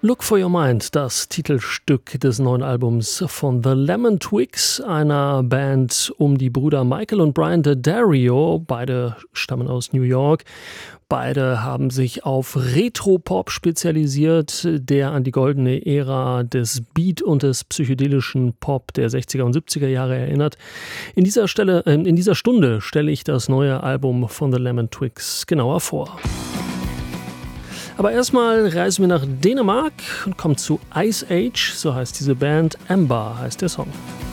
Look for Your Mind, das Titelstück des neuen Albums von The Lemon Twigs, einer Band um die Brüder Michael und Brian D'Addario. Beide stammen aus New York. Beide haben sich auf Retro-Pop spezialisiert, der an die goldene Ära des Beat und des psychedelischen Pop der 60er und 70er Jahre erinnert. In dieser Stunde stelle ich das neue Album von The Lemon Twigs genauer vor. Aber erstmal reisen wir nach Dänemark und kommen zu Ice Age, so heißt diese Band. Amber heißt der Song.